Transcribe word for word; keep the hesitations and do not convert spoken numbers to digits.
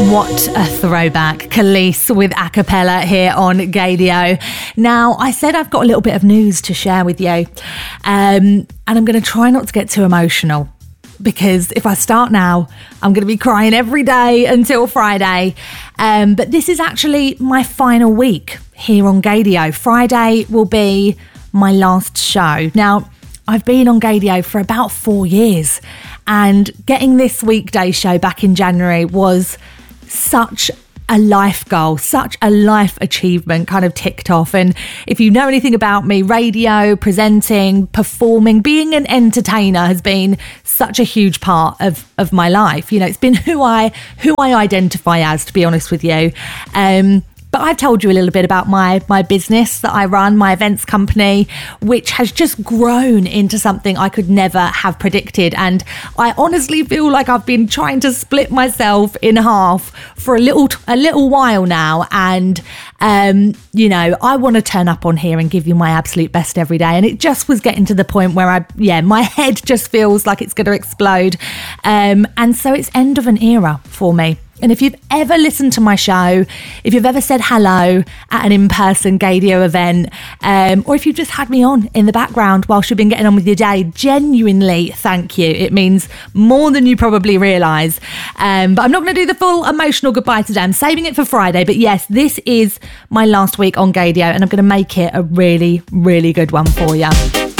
What a throwback. Khalees with a cappella here on Gaydio. Now, I said I've got a little bit of news to share with you, um, and I'm going to try not to get too emotional, because if I start now, I'm going to be crying every day until Friday. Um, but this is actually my final week here on Gaydio. Friday will be my last show. Now, I've been on Gaydio for about four years, and getting this weekday show back in January was such a life goal, such a life achievement kind of ticked off. And if you know anything about me, radio, presenting, performing, being an entertainer has been such a huge part of, of my life. You know, it's been who I who I identify as, to be honest with you. Um, But I've told you a little bit about my my business that I run, my events company, which has just grown into something I could never have predicted. And I honestly feel like I've been trying to split myself in half for a little a little while now. And, um, you know, I want to turn up on here and give you my absolute best every day. And it just was getting to the point where I, yeah, my head just feels like it's going to explode. Um, and so it's end of an era for me. And if you've ever listened to my show, if you've ever said hello at an in-person Gaydio event, um, or if you've just had me on in the background whilst you've been getting on with your day, genuinely thank you. It means more than you probably realise. Um, but I'm not going to do the full emotional goodbye today. I'm saving it for Friday. But yes, this is my last week on Gaydio, and I'm going to make it a really, really good one for you.